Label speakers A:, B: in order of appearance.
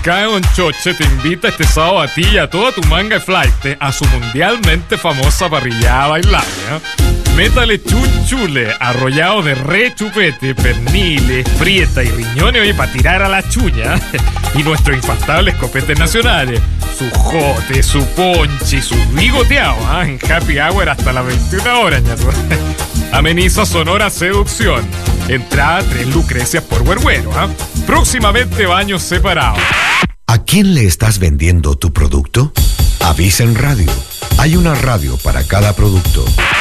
A: Cae Choche te invita este sábado a ti y a toda tu manga de flight a su mundialmente famosa parrillada bailaria. Métale chunchule, arrollado de re chupete, perniles, prieta y riñones, oye, para tirar a la chuña. Y nuestros infaltables copetes nacionales, su jote, su ponche y su bigoteado, en happy hour hasta las 21 horas, ñato. Ameniza sonora seducción. Entrada 3 Lucrecias por Huerguero, Próximamente baños separados.
B: ¿A quién le estás vendiendo tu producto? Avisa en radio. Hay una radio para cada producto.